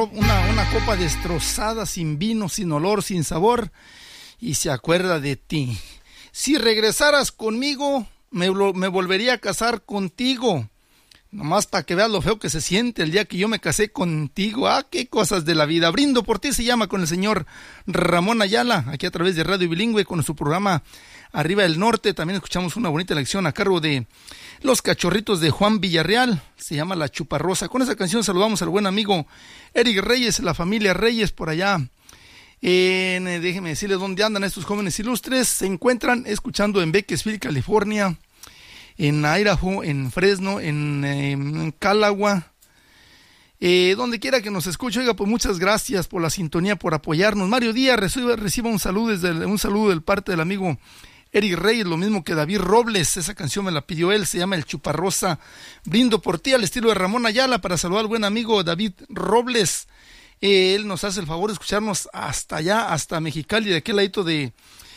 Una copa destrozada, sin vino, sin olor, sin sabor, y se acuerda de ti. Si regresaras conmigo, me volvería a casar contigo. Nomás para que veas lo feo que se siente el día que yo me casé contigo. Qué cosas de la vida. Brindo por ti se llama con el señor Ramón Ayala, aquí a través de Radio Bilingüe, con su programa Arriba del Norte. También escuchamos una bonita lección a cargo de Los Cachorritos de Juan Villarreal, se llama La Chuparrosa. Con esa canción saludamos al buen amigo Eric Reyes, la familia Reyes por allá. Déjenme decirles dónde andan estos jóvenes ilustres. Se encuentran escuchando en Bakersfield, California, en Idaho, en Fresno, en Calagua, donde quiera que nos escuche. Oiga, pues muchas gracias por la sintonía, por apoyarnos. Mario Díaz reciba un saludo del parte del amigo Eric Reyes, lo mismo que David Robles. Esa canción me la pidió él, se llama El Chuparrosa. Brindo por ti al estilo de Ramón Ayala para saludar al buen amigo David Robles. Él nos hace el favor de escucharnos hasta allá, hasta Mexicali, de aquel ladito de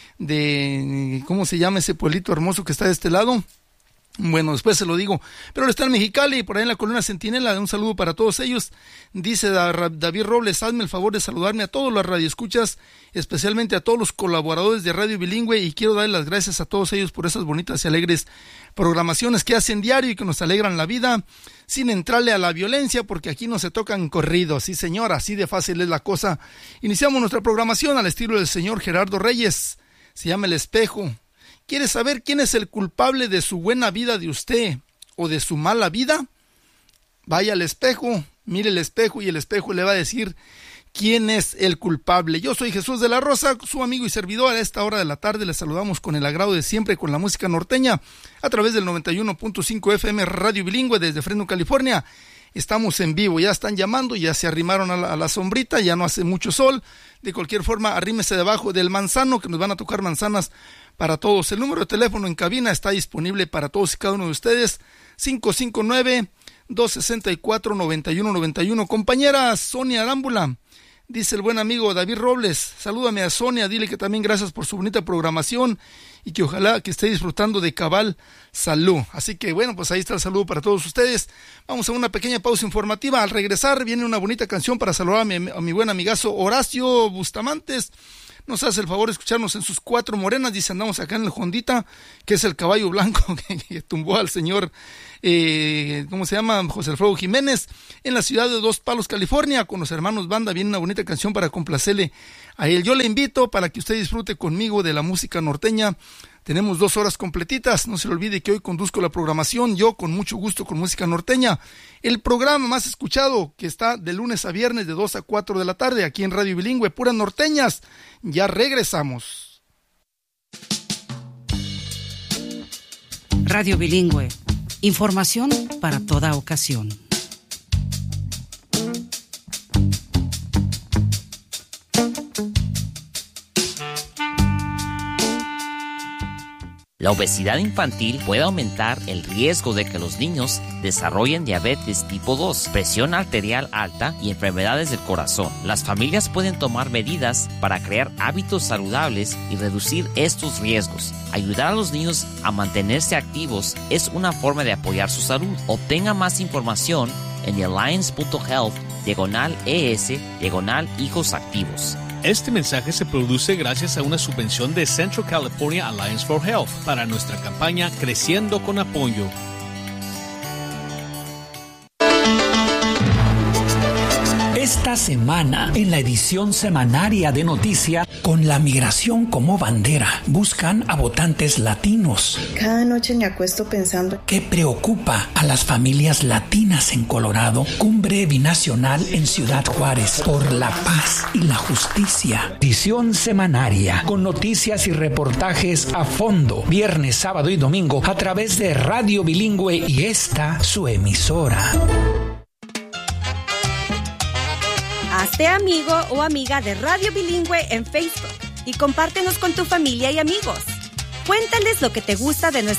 ¿cómo se llama ese pueblito hermoso que está de este lado? Bueno, después se lo digo, pero él está en Mexicali, por ahí en la Colonia Centinela. Un saludo para todos ellos. Dice David Robles, hazme el favor de saludarme a todos los radioescuchas, especialmente a todos los colaboradores de Radio Bilingüe, y quiero darles las gracias a todos ellos por esas bonitas y alegres programaciones que hacen diario y que nos alegran la vida, sin entrarle a la violencia, porque aquí no se tocan corridos. Sí, señor, así de fácil es la cosa. Iniciamos nuestra programación al estilo del señor Gerardo Reyes. Se llama El Espejo. ¿Quiere saber quién es el culpable de su buena vida de usted o de su mala vida? Vaya al espejo, mire el espejo y el espejo le va a decir quién es el culpable. Yo soy Jesús de la Rosa, su amigo y servidor. A esta hora de la tarde les saludamos con el agrado de siempre, con la música norteña, a través del 91.5 FM Radio Bilingüe desde Fresno, California. Estamos en vivo, ya están llamando, ya se arrimaron a la sombrita, ya no hace mucho sol. De cualquier forma, arrímese debajo del manzano, que nos van a tocar manzanas para todos. El número de teléfono en cabina está disponible para todos y cada uno de ustedes, 559-264-9191. Compañera Sonia Arámbula, dice el buen amigo David Robles, salúdame a Sonia, dile que también gracias por su bonita programación y que ojalá que esté disfrutando de cabal salud. Así que bueno, pues ahí está el saludo para todos ustedes. Vamos a una pequeña pausa informativa. Al regresar viene una bonita canción para saludar a mi buen amigazo Horacio Bustamantes. Nos hace el favor de escucharnos en sus Cuatro Morenas. Dice, andamos acá en el Hondita, que es el caballo blanco que tumbó al señor, ¿cómo se llama? José Alfredo Jiménez, en la ciudad de Dos Palos, California, con los hermanos Banda. Viene una bonita canción para complacerle a él. Yo le invito para que usted disfrute conmigo de la música norteña. Tenemos 2 horas completitas. No se le olvide que hoy conduzco la programación, yo con mucho gusto con música norteña. El programa más escuchado, que está de lunes a viernes de 2 a 4 de la tarde, aquí en Radio Bilingüe, puras norteñas. Ya regresamos. Radio Bilingüe, información para toda ocasión. La obesidad infantil puede aumentar el riesgo de que los niños desarrollen diabetes tipo 2, presión arterial alta y enfermedades del corazón. Las familias pueden tomar medidas para crear hábitos saludables y reducir estos riesgos. Ayudar a los niños a mantenerse activos es una forma de apoyar su salud. Obtenga más información en alliance.health/ES/hijos activos. Este mensaje se produce gracias a una subvención de Central California Alliance for Health para nuestra campaña Creciendo con Apoyo. Esta semana, en la edición semanaria de Noticia, con la migración como bandera, buscan a votantes latinos. Cada noche me acuesto pensando ¿qué preocupa a las familias latinas en Colorado? Cumbre binacional en Ciudad Juárez por la paz y la justicia. Edición semanaria con noticias y reportajes a fondo, viernes, sábado y domingo a través de Radio Bilingüe y esta su emisora. Hazte amigo o amiga de Radio Bilingüe en Facebook y compártenos con tu familia y amigos. Cuéntales lo que te gusta de nuestra